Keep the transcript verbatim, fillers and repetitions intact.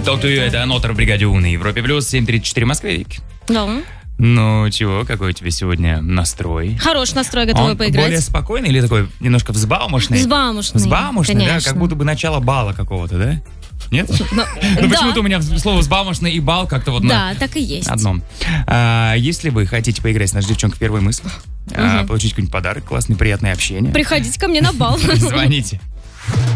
Тут и это Нотр в бригаде У на Европе плюс семь тридцать четыре в Москве, Вики. Да. Ну, чего, какой у тебя сегодня настрой? Хороший настрой, готовый Он поиграть. более спокойный или такой немножко взбалмошный? Взбалмошный, Взбалмошный, да? конечно. Как будто бы начало бала какого-то, да? Нет? Но- Ну, да. почему-то у меня слово «взбалмошный» и «бал» как-то вот Да, на так и есть. одном. А, если вы хотите поиграть с нашей девчонкой в первой мысли, а, получить какой-нибудь подарок, классный, приятное общение, Приходите ко мне на бал. звоните.